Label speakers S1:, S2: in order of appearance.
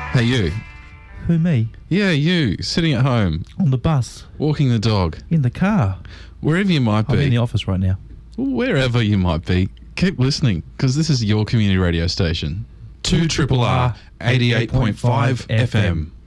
S1: Hey, you.
S2: Who, me?
S1: Yeah, you. Sitting at home.
S2: On the bus.
S1: Walking the dog.
S2: In the car.
S1: Wherever you might be.
S2: I'm in the office right now.
S1: Wherever you might be. Keep listening, because this is your community radio station. 2RRR 88.5 FM.